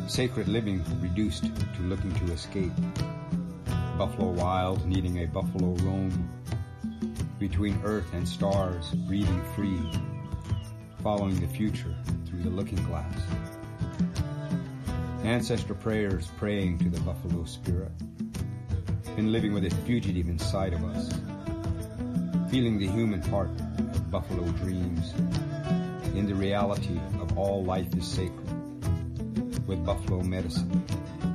Sacred living reduced to looking to escape. Buffalo wild needing a buffalo roam. Between earth and stars, breathing free. Following the future through the looking glass. Ancestor prayers praying to the buffalo spirit. Been living with a fugitive inside of us. Feeling the human part of buffalo dreams. In the reality of all life is sacred. With buffalo medicine.